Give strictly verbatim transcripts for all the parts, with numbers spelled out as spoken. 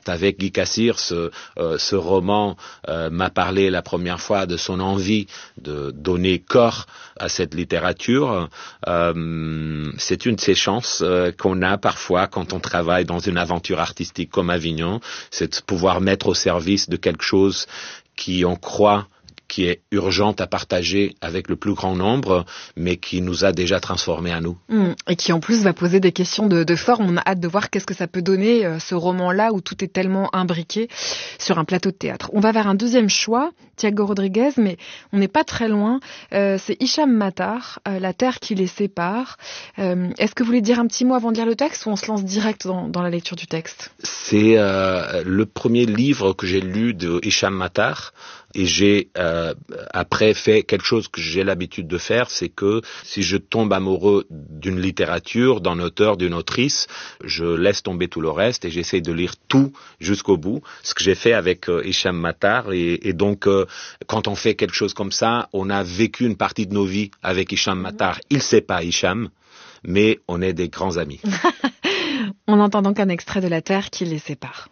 c'est avec Guy Cassir, ce, euh, ce roman euh, m'a parlé la première fois de son envie de donner corps à cette littérature. Euh, c'est une de ces chances euh, qu'on a parfois quand on travaille dans une aventure artistique comme Avignon, c'est de pouvoir mettre au service de quelque chose qui, on croit, qui est urgente à partager avec le plus grand nombre, mais qui nous a déjà transformés à nous. Mmh. Et qui en plus va poser des questions de, de forme. On a hâte de voir qu'est-ce que ça peut donner, euh, ce roman-là, où tout est tellement imbriqué sur un plateau de théâtre. On va vers un deuxième choix, Thiago Rodriguez, mais on n'est pas très loin. Euh, c'est Hicham Matar, euh, La terre qui les sépare. Euh, est-ce que vous voulez dire un petit mot avant de lire le texte, ou on se lance direct dans, dans la lecture du texte? C'est euh, le premier livre que j'ai lu de Hicham Matar. Et j'ai euh, après fait quelque chose que j'ai l'habitude de faire, c'est que si je tombe amoureux d'une littérature, d'un auteur, d'une autrice, je laisse tomber tout le reste et j'essaie de lire tout jusqu'au bout. Ce que j'ai fait avec euh, Hicham Matar. Et, et donc, euh, quand on fait quelque chose comme ça, on a vécu une partie de nos vies avec Hicham Matar. Il sait pas Hicham, mais on est des grands amis. On entend donc un extrait de La terre qui les sépare.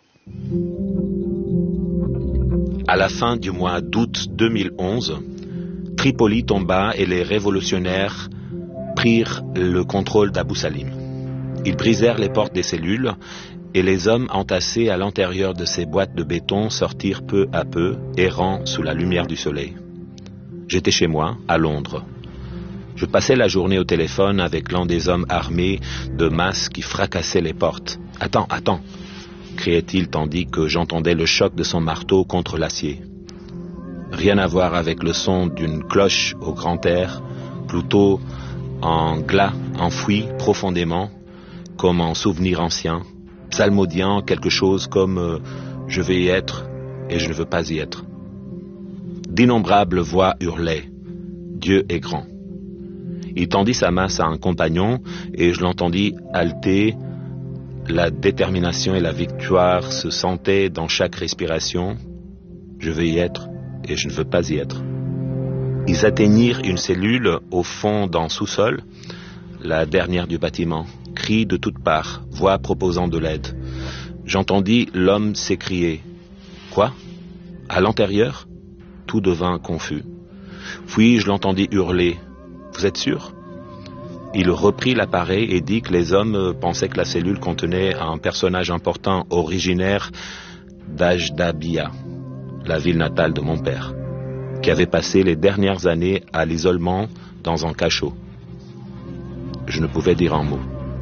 À la fin du mois d'août deux mille onze, Tripoli tomba et les révolutionnaires prirent le contrôle d'Abou Salim. Ils brisèrent les portes des cellules et les hommes entassés à l'intérieur de ces boîtes de béton sortirent peu à peu, errant sous la lumière du soleil. J'étais chez moi, à Londres. Je passais la journée au téléphone avec l'un des hommes armés de masse qui fracassaient les portes. « Attends, attends !» criait-il tandis que j'entendais le choc de son marteau contre l'acier. Rien à voir avec le son d'une cloche au grand air, plutôt en glas enfoui profondément, comme en souvenir ancien, psalmodiant quelque chose comme euh, « je vais y être et je ne veux pas y être ». D'innombrables voix hurlaient « Dieu est grand ». Il tendit sa masse à un compagnon et je l'entendis halter. La détermination et la victoire se sentaient dans chaque respiration. Je veux y être et je ne veux pas y être. Ils atteignirent une cellule au fond d'un sous-sol, la dernière du bâtiment. Cris de toutes parts, voix proposant de l'aide. J'entendis l'homme s'écrier. Quoi? À l'intérieur? Tout devint confus. Puis je l'entendis hurler. Vous êtes sûr? Il reprit l'appareil et dit que les hommes pensaient que la cellule contenait un personnage important originaire d'Ajdabia, la ville natale de mon père, qui avait passé les dernières années à l'isolement dans un cachot. Je ne pouvais dire un mot.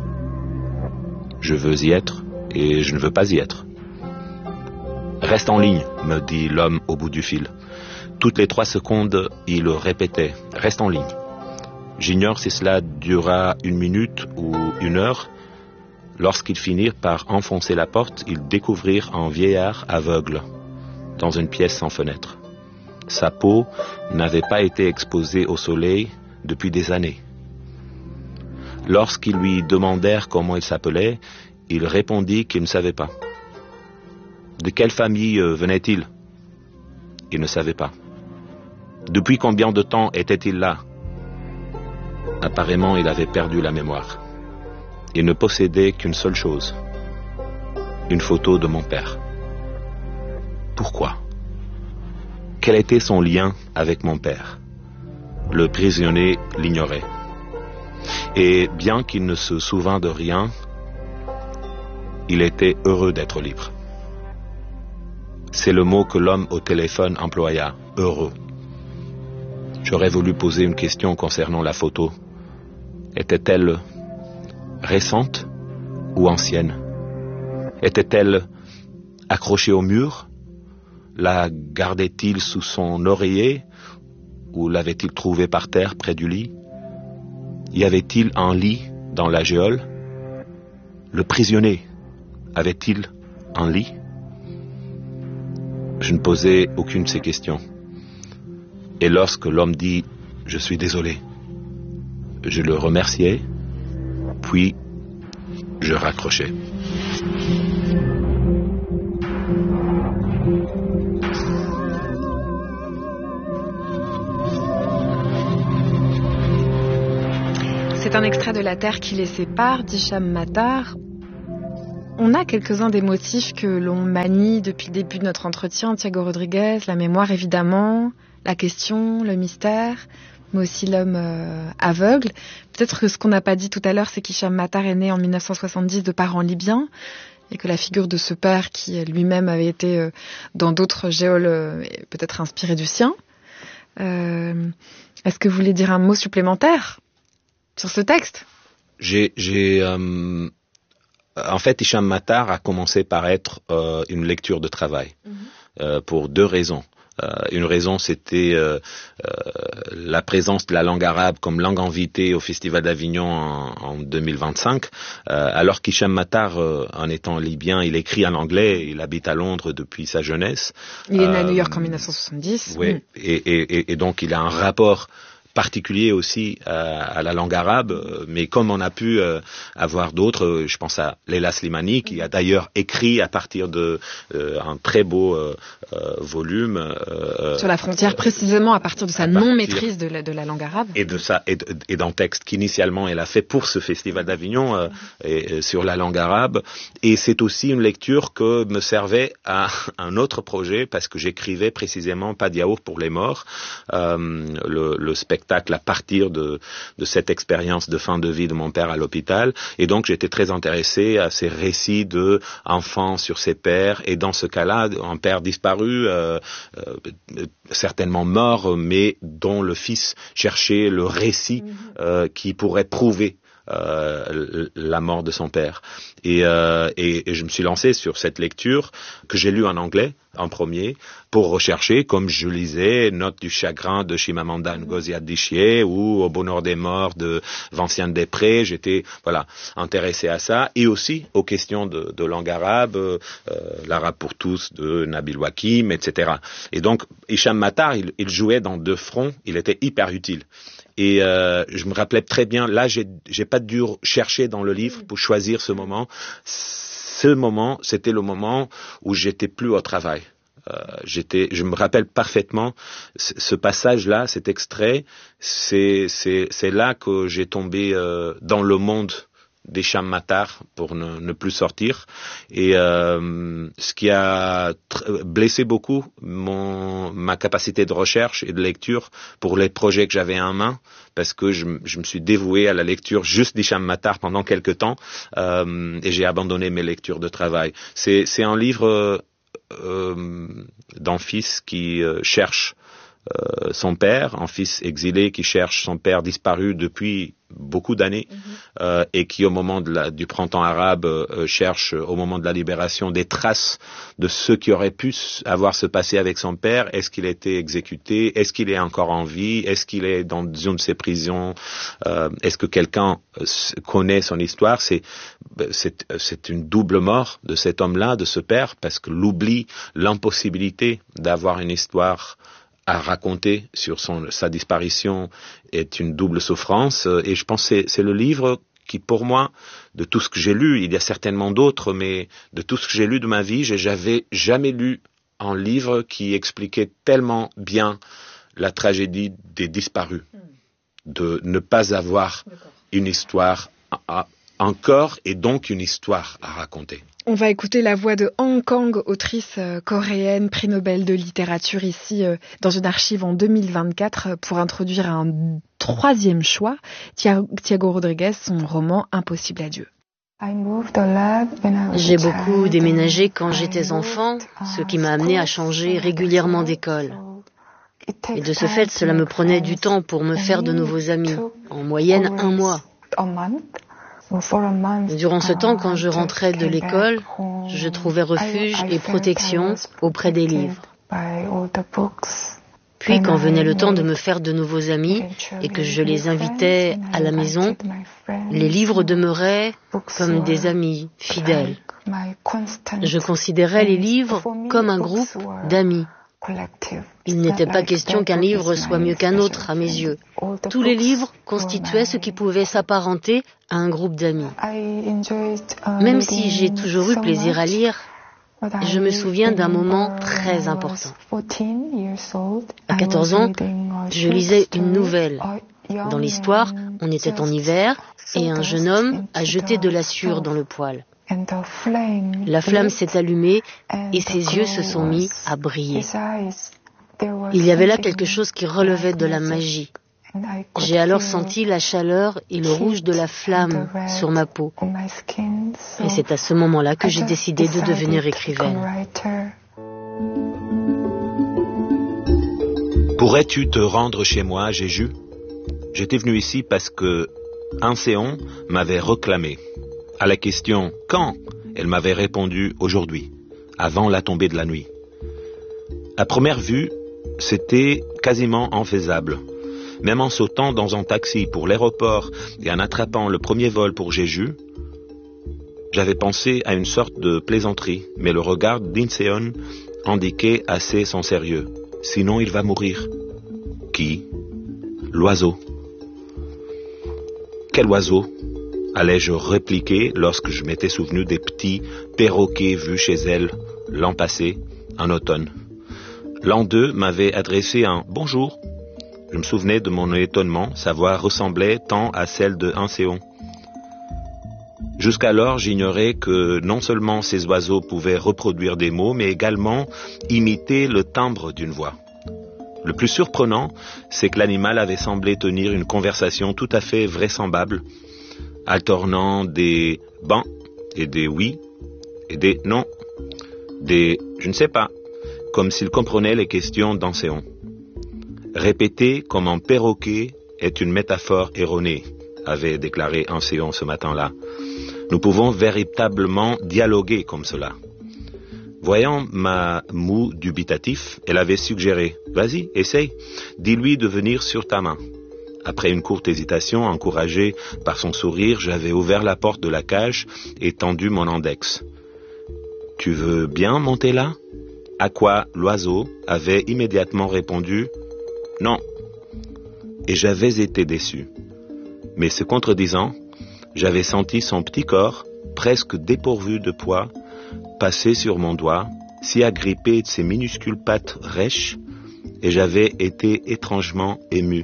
Je veux y être et je ne veux pas y être. Reste en ligne, me dit l'homme au bout du fil. Toutes les trois secondes, il répétait, reste en ligne. J'ignore si cela dura une minute ou une heure. Lorsqu'ils finirent par enfoncer la porte, ils découvrirent un vieillard aveugle dans une pièce sans fenêtre. Sa peau n'avait pas été exposée au soleil depuis des années. Lorsqu'ils lui demandèrent comment il s'appelait, il répondit qu'il ne savait pas. De quelle famille venait-il? Il ne savait pas. Depuis combien de temps était-il là? Apparemment, il avait perdu la mémoire. Il ne possédait qu'une seule chose. Une photo de mon père. Pourquoi? Quel était son lien avec mon père? Le prisonnier l'ignorait. Et bien qu'il ne se souvînt de rien, il était heureux d'être libre. C'est le mot que l'homme au téléphone employa, heureux. J'aurais voulu poser une question concernant la photo. Était-elle récente ou ancienne? Était-elle accrochée au mur? La gardait-il sous son oreiller ou l'avait-il trouvée par terre près du lit? Y avait-il un lit dans la geôle? Le prisonnier avait-il un lit? Je ne posais aucune de ces questions. Et lorsque l'homme dit « Je suis désolé », je le remerciai, puis je raccrochai. C'est un extrait de La terre qui les sépare d'Hicham Matar. On a quelques-uns des motifs que l'on manie depuis le début de notre entretien. Thiago Rodrigues, la mémoire évidemment, la question, le mystère, mais aussi l'homme euh, aveugle. Peut-être que ce qu'on n'a pas dit tout à l'heure, c'est qu'Hicham Matar est né en dix-neuf cent soixante-dix de parents libyens et que la figure de ce père, qui lui-même avait été euh, dans d'autres géoles, euh, peut-être inspiré du sien. Euh, est-ce que vous voulez dire un mot supplémentaire sur ce texte ? J'ai... j'ai euh... En fait, Hicham Matar a commencé par être euh, une lecture de travail, mmh. euh, pour deux raisons. Euh, une raison, c'était euh, euh, la présence de la langue arabe comme langue invitée au Festival d'Avignon en, en deux mille vingt-cinq, euh, alors qu'Hicham Matar, euh, en étant libyen, il écrit en anglais, il habite à Londres depuis sa jeunesse. Il est né à New York en dix-neuf cent soixante-dix. Oui, mmh. et, et, et donc il a un rapport particulier aussi euh, à la langue arabe, mais comme on a pu euh, avoir d'autres, je pense à Leila Slimani, qui a d'ailleurs écrit à partir de euh, un très beau euh, euh, volume euh, sur la frontière, euh, précisément à partir de sa non-maîtrise de la, de la langue arabe et de ça et, et d'un texte qu'initialement elle a fait pour ce festival d'Avignon euh, et, et sur la langue arabe. Et c'est aussi une lecture que me servait à un autre projet, parce que j'écrivais précisément Pas de yaourt pour les morts, euh, le, le spectacle à partir de, de cette expérience de fin de vie de mon père à l'hôpital. Et donc, j'étais très intéressé à ces récits de enfants sur ses pères. Et dans ce cas-là, un père disparu, euh, euh, certainement mort, mais dont le fils cherchait le récit euh, qui pourrait prouver Euh, la mort de son père. Et, euh, et, et je me suis lancé sur cette lecture que j'ai lue en anglais en premier pour rechercher, comme je lisais Notes du chagrin de Chimamanda Ngozi Adichie ou Au bonheur des morts de Vinciane Després. J'étais voilà intéressé à ça, et aussi aux questions de, de langue arabe, euh, l'arabe pour tous de Nabil Wakim, et cetera. Et donc Hicham Matar, il, il jouait dans deux fronts, il était hyper utile. Et euh, je me rappelais très bien, là j'ai, j'ai pas dû chercher dans le livre pour choisir ce moment. Ce moment, c'était le moment où j'étais plus au travail. Euh, j'étais, je me rappelle parfaitement ce passage-là, cet extrait. C'est, c'est, c'est là que j'ai tombé euh, dans le monde d'Hicham Matar pour ne, ne plus sortir. Et euh, ce qui a tr- blessé beaucoup mon, ma capacité de recherche et de lecture pour les projets que j'avais en main, parce que je, je me suis dévoué à la lecture juste d'Hicham Matar pendant quelque temps, euh, et j'ai abandonné mes lectures de travail. C'est, c'est un livre euh, d'un fils qui euh, cherche Euh, son père, un fils exilé qui cherche son père disparu depuis beaucoup d'années, mm-hmm. euh, et qui au moment de la, du printemps arabe euh, cherche au moment de la libération des traces de ce qui aurait pu avoir se passer avec son père. Est-ce qu'il a été exécuté? Est-ce qu'il est encore en vie? Est-ce qu'il est dans une de ses prisons? euh, Est-ce que quelqu'un connaît son histoire? C'est, c'est, c'est une double mort de cet homme-là, de ce père, parce que l'oubli, l'impossibilité d'avoir une histoire à raconter sur son, sa disparition est une double souffrance. Et je pense que c'est, c'est le livre qui, pour moi, de tout ce que j'ai lu, il y a certainement d'autres, mais de tout ce que j'ai lu de ma vie, j'avais jamais lu un livre qui expliquait tellement bien la tragédie des disparus, de ne pas avoir D'accord. une histoire à, à, encore, et donc une histoire à raconter. On va écouter la voix de Han Kang, autrice euh, coréenne, prix Nobel de littérature, ici euh, dans une archive en deux mille vingt-quatre, euh, pour introduire un troisième choix, Thiago Rodrigues, son roman Impossible à Dieu. J'ai beaucoup déménagé quand j'étais enfant, ce qui m'a amené à changer régulièrement d'école. Et de ce fait, cela me prenait du temps pour me faire de nouveaux amis, en moyenne un mois. Durant ce temps, quand je rentrais de l'école, je trouvais refuge et protection auprès des livres. Puis, quand venait le temps de me faire de nouveaux amis et que je les invitais à la maison, les livres demeuraient comme des amis fidèles. Je considérais les livres comme un groupe d'amis. Il n'était pas question qu'un livre soit mieux qu'un autre à mes yeux. Tous les livres constituaient ce qui pouvait s'apparenter à un groupe d'amis. Même si j'ai toujours eu plaisir à lire, je me souviens d'un moment très important. À quatorze ans, je lisais une nouvelle. Dans l'histoire, on était en hiver et un jeune homme a jeté de la sueur dans le poêle. La flamme s'est allumée et ses yeux se sont mis à briller. Il y avait là quelque chose qui relevait de la magie. J'ai alors senti la chaleur et le rouge de la flamme sur ma peau. Et c'est à ce moment-là que j'ai décidé de devenir écrivaine. Pourrais-tu te rendre chez moi, Jéju? J'étais venu ici parce que Anséon m'avait réclamé. À la question « Quand ?», elle m'avait répondu « Aujourd'hui, avant la tombée de la nuit ». À première vue, c'était quasiment infaisable. Même en sautant dans un taxi pour l'aéroport et en attrapant le premier vol pour Jeju, j'avais pensé à une sorte de plaisanterie, mais le regard d'Inseon indiquait assez son sérieux. Sinon, il va mourir. Qui? L'oiseau. Quel oiseau? Allais-je répliquer lorsque je m'étais souvenu des petits perroquets vus chez elle l'an passé, en automne. L'un d'eux m'avait adressé un « bonjour ». Je me souvenais de mon étonnement, sa voix ressemblait tant à celle de Anséon. Jusqu'alors, j'ignorais que non seulement ces oiseaux pouvaient reproduire des mots, mais également imiter le timbre d'une voix. Le plus surprenant, c'est que l'animal avait semblé tenir une conversation tout à fait vraisemblable, alternant des « ben » et des « oui » et des « non », des « je ne sais pas », comme s'il comprenait les questions d'Anséon. Répéter comme un perroquet est une métaphore erronée, avait déclaré Anséon ce matin-là. Nous pouvons véritablement dialoguer comme cela. Voyant ma moue dubitatif, elle avait suggéré « Vas-y, essaye, dis-lui de venir sur ta main ». Après une courte hésitation, encouragé par son sourire, j'avais ouvert la porte de la cage et tendu mon index. « Tu veux bien monter là ?» À quoi l'oiseau avait immédiatement répondu « Non ». Et j'avais été déçu. Mais se contredisant, j'avais senti son petit corps, presque dépourvu de poids, passer sur mon doigt, s'y agripper de ses minuscules pattes rêches, et j'avais été étrangement ému.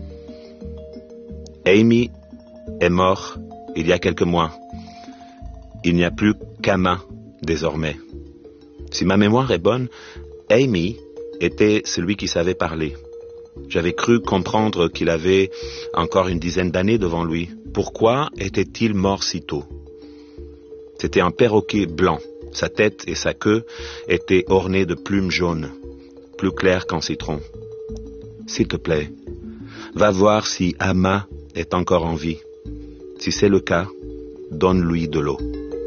Amy est mort il y a quelques mois. Il n'y a plus qu'Ama désormais. Si ma mémoire est bonne, Amy était celui qui savait parler. J'avais cru comprendre qu'il avait encore une dizaine d'années devant lui. Pourquoi était-il mort si tôt? C'était un perroquet blanc. Sa tête et sa queue étaient ornées de plumes jaunes, plus claires qu'en citron. S'il te plaît, va voir si Ama est encore en vie. Si c'est le cas, donne-lui de l'eau.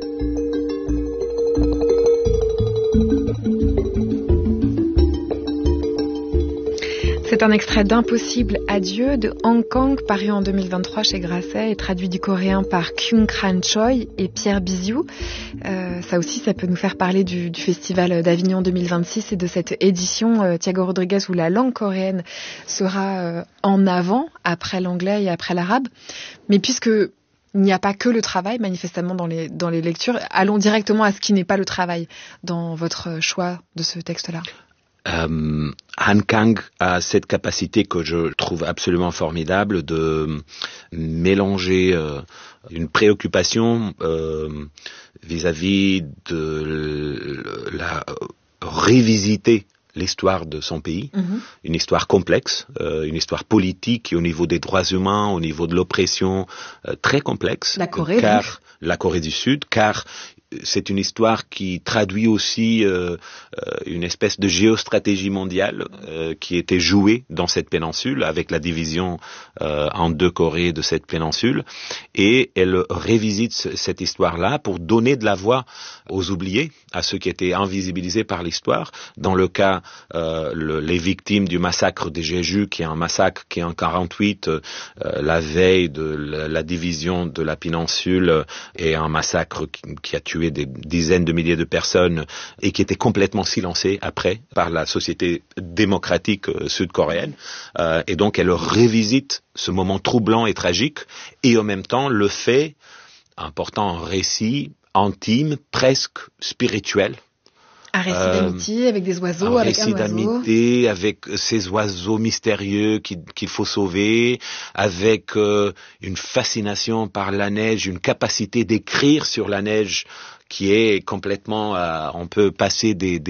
C'est un extrait d'Impossible Adieu de Hong Kong, paru en deux mille vingt-trois chez Grasset et traduit du coréen par Kyung Kran Choi et Pierre Biziou. Euh, ça aussi, ça peut nous faire parler du, du Festival d'Avignon deux mille vingt-six et de cette édition euh, Thiago Rodriguez où la langue coréenne sera euh, en avant après l'anglais et après l'arabe. Mais puisque il n'y a pas que le travail, manifestement, dans les, dans les lectures, allons directement à ce qui n'est pas le travail dans votre choix de ce texte-là. Euh, Han Kang a cette capacité que je trouve absolument formidable de mélanger euh, une préoccupation euh, vis-à-vis de la revisiter l'histoire de son pays, mmh. une histoire complexe, euh, une histoire politique et au niveau des droits humains, au niveau de l'oppression, euh, très complexe. La Corée, car donc. La Corée du Sud, car c'est une histoire qui traduit aussi euh, euh, une espèce de géostratégie mondiale euh, qui était jouée dans cette péninsule avec la division euh, en deux Corées de cette péninsule, et elle révisite ce, cette histoire-là pour donner de la voix aux oubliés, à ceux qui étaient invisibilisés par l'histoire. Dans le cas euh, le, les victimes du massacre des Jeju, qui est un massacre qui en quarante-huit, euh, la veille de la, la division de la péninsule, et un massacre qui, qui a tué des dizaines de milliers de personnes et qui était complètement silencé après par la société démocratique sud-coréenne. Euh, et donc elle revisite ce moment troublant et tragique et en même temps le fait en portant un récit intime, presque spirituel, Un récit euh, d'amitié avec des oiseaux, un avec un oiseau. Un récit d'amitié avec ces oiseaux mystérieux qu'il, qu'il faut sauver, avec euh, une fascination par la neige, une capacité d'écrire sur la neige qui est complètement... Euh, on peut passer des, des